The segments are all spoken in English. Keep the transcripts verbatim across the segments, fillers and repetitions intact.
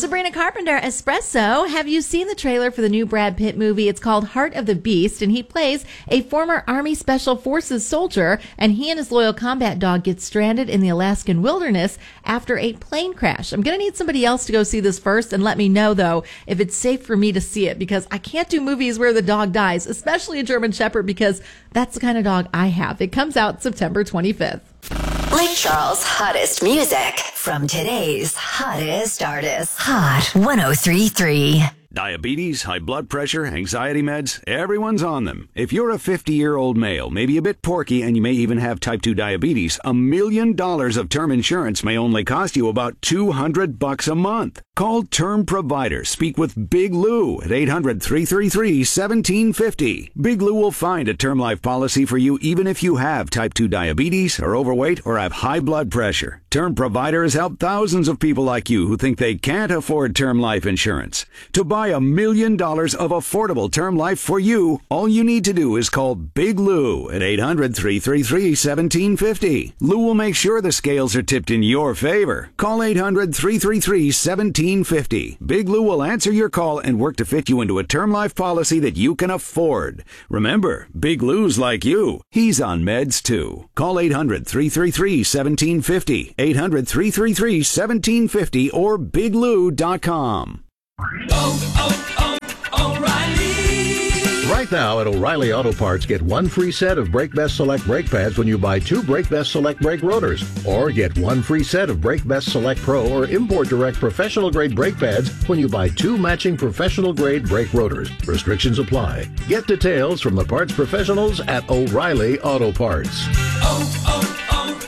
Sabrina Carpenter, Espresso. Have you seen the trailer for the new Brad Pitt movie? It's called Heart of the Beast, and he plays a former Army Special Forces soldier, and he and his loyal combat dog get stranded in the Alaskan wilderness after a plane crash. I'm going to need somebody else to go see this first, and let me know, though, if it's safe for me to see it, because I can't do movies where the dog dies, especially a German Shepherd, because that's the kind of dog I have. It comes out September twenty-fifth. Lake Charles' hottest music from today's hottest artists. Hot one oh three point three. Diabetes, high blood pressure, anxiety meds, everyone's on them. If you're a fifty-year-old male, maybe a bit porky, and you may even have type two diabetes, a million dollars of term insurance may only cost you about two hundred bucks a month. Call Term Provider. Speak with Big Lou at eight hundred, three three three, one seven five zero. Big Lou will find a term life policy for you even if you have type two diabetes, are overweight, or have high blood pressure. Term Provider has helped thousands of people like you who think they can't afford term life insurance. To buy a million dollars of affordable term life for you, all you need to do is call Big Lou at eight hundred, three three three, one seven five zero. Lou will make sure the scales are tipped in your favor. Call eight hundred, three three three, one seven five zero. Big Lou will answer your call and work to fit you into a term life policy that you can afford. Remember, Big Lou's like you. He's on meds too. Call eight hundred, three three three, one seven five zero, eight hundred, three three three, one seven five zero, or big lou dot com. Oh, oh, oh, O'Reilly! Right now at O'Reilly Auto Parts, get one free set of Brake Best Select brake pads when you buy two Brake Best Select brake rotors. Or get one free set of Brake Best Select Pro or Import Direct professional grade brake pads when you buy two matching professional grade brake rotors. Restrictions apply. Get details from the parts professionals at O'Reilly Auto Parts. Oh,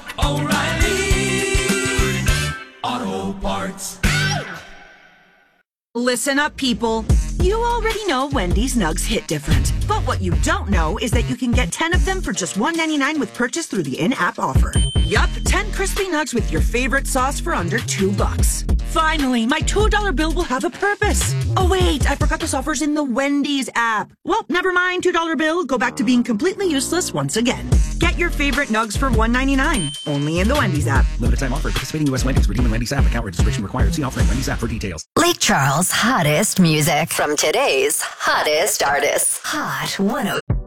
oh, oh, O'Reilly! Auto Parts. Listen up, people. You already know Wendy's Nugs hit different. But what you don't know is that you can get ten of them for just one ninety-nine with purchase through the in-app offer. Yup, ten crispy nugs with your favorite sauce for under two bucks. Finally, my two dollar bill will have a purpose. Oh wait, I forgot this offer's in the Wendy's app. Well, never mind, two dollar bill. Go back to being completely useless once again. Get your favorite nugs for one ninety-nine. Only in the Wendy's app. Limited time offer. Participating U S Wendy's. Redeem in Wendy's app. Account registration required. See offer in Wendy's app for details. Lake Charles' hottest music from today's hottest artists. Hot one oh.